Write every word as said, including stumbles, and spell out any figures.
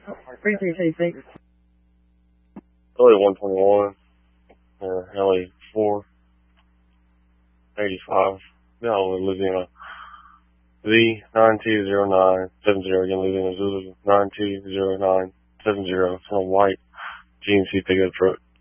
three three three six. L A one twenty-one, or L A four eighty-five, Galway, Louisiana. V nine two zero nine seven zero, again, Louisiana, Zulu nine two zero nine seven zero. It's on white G M C pickup truck.